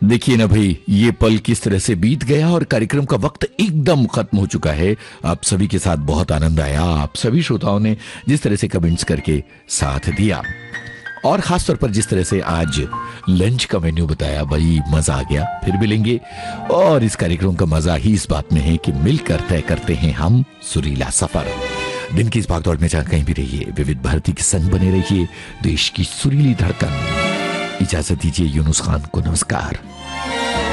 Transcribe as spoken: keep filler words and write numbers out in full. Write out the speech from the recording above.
देखिए ना भाई, ये पल किस तरह से बीत गया और कार्यक्रम का वक्त एकदम खत्म हो चुका है। आप सभी के साथ बहुत आनंद आया। आप सभी श्रोताओं ने जिस तरह से कमेंट्स करके साथ दिया और खासतौर पर जिस तरह से आज लंच का मेन्यू बताया, भाई मजा आ गया। फिर मिलेंगे और इस कार्यक्रम का मजा ही इस बात में है कि मिलकर तय करते हैं हम सुरीला सफर। दिन की इस भागदौड़ में जहां कहीं भी रहिए, विविध भारती के संग बने रहिए, देश की सुरीली धड़कन। इजाजत दीजिए यूनुस खान को, नमस्कार।